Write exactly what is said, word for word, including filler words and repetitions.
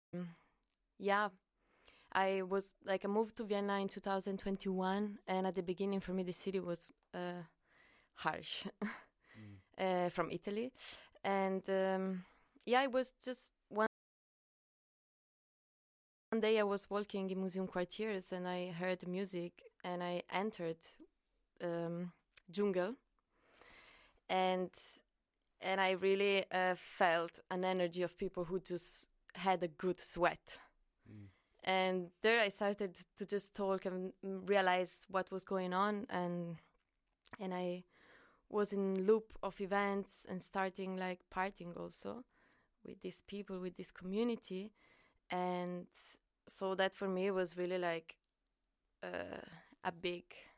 yeah, I was like I moved to Vienna in two thousand twenty-one, and at the beginning for me the city was uh, harsh Mm. uh, from Italy, and um, yeah, it was just one one day I was walking in Museum Quartiers and I heard music and I entered um, Jungle, and and I really uh, felt an energy of people who just had a good sweat. Mm. And there I started to just talk and realize what was going on, and and I was in loop of events and starting like partying also with these people, with this community. And so that for me was really like uh, a big